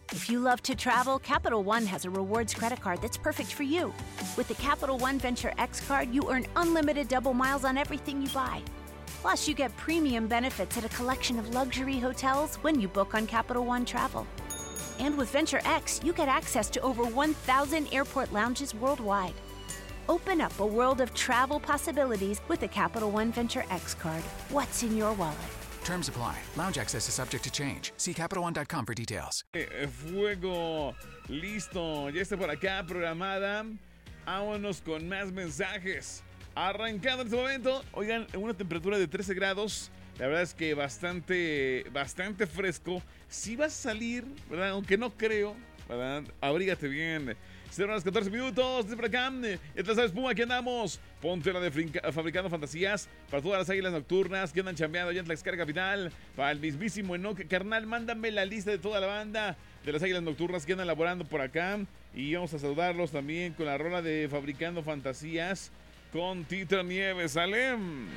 If you love to travel, Capital One has a rewards credit card that's perfect for you. With the Capital One Venture X card, you earn unlimited double miles on everything you buy. Plus, you get premium benefits at a collection of luxury hotels when you book on Capital One Travel. And with Venture X, you get access to over 1,000 airport lounges worldwide. Open up a world of travel possibilities with the Capital One Venture X card. What's in your wallet? Terms apply. Lounge access is subject to change. See CapitalOne.com for details. Fuego, listo, ya está por acá programada. Vámonos con más mensajes. Arrancando en este momento, oigan, en una temperatura de 13 grados. La verdad es que bastante fresco. Si vas a salir, ¿verdad? Aunque no creo, ¿verdad? Abrígate bien. 0 horas 14 minutos, desde por acá. Esta sabes, Puma, aquí andamos. Ponte la de Fabricando Fantasías para todas las águilas nocturnas que andan chambeando allá en Tlaxcala Capital. Para el mismísimo Enoch, carnal, mándame la lista de toda la banda de las águilas nocturnas que andan laborando por acá. Y vamos a saludarlos también con la rola de Fabricando Fantasías con Tita Nieves. Salem.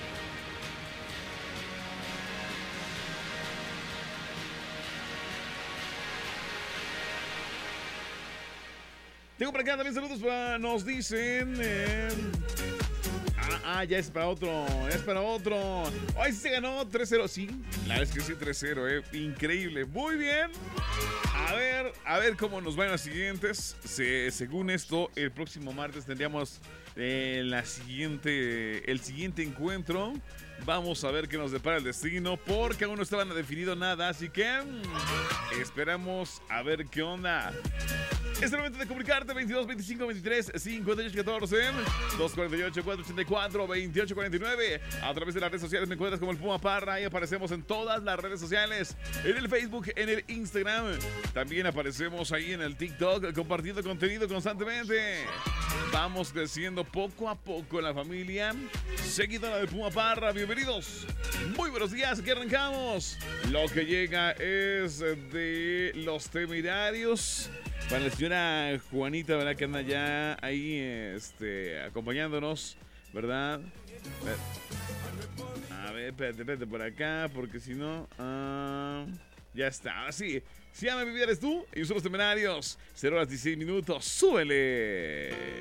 Tengo por acá también saludos para, nos dicen... ya es para otro, Hoy sí se ganó 3-0, sí, la verdad es que sí, 3-0, increíble, muy bien. A ver cómo nos van las siguientes. Según esto, el próximo martes tendríamos el siguiente encuentro. Vamos a ver qué nos depara el destino, porque aún no estaban definido nada, así que esperamos a ver qué onda. Es el momento de comunicarte. 22 25 23 58 14 248 484 28 49. A través de las redes sociales me encuentras como el Puma Parra. Ahí aparecemos en todas las redes sociales, en el Facebook, en el Instagram. También aparecemos ahí en el TikTok, compartiendo contenido constantemente. Vamos creciendo poco a poco en la familia seguidora del Puma Parra. Bienvenidos, muy buenos días, aquí arrancamos. Lo que llega es de Los Temerarios. Para la señora Juanita, ¿verdad? Que anda ya ahí acompañándonos, ¿verdad? A ver, espérate por acá, porque si no... ya está, así. Si ya me vivieres tú, y somos Temerarios. 0 horas 16 minutos, ¡súbele!